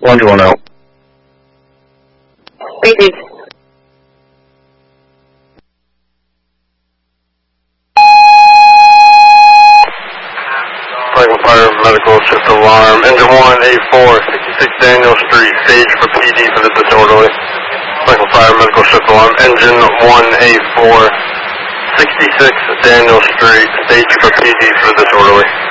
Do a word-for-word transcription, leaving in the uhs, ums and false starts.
one two one zero. Repeat. Franklin Fire Medical Shift Alarm. Engine one, A four, sixty-six Daniel Street, stage for P D for the disorderly. Franklin Fire Medical Shift Alarm. Engine one, A four, sixty-six Daniel Street, stage for P D for the disorderly.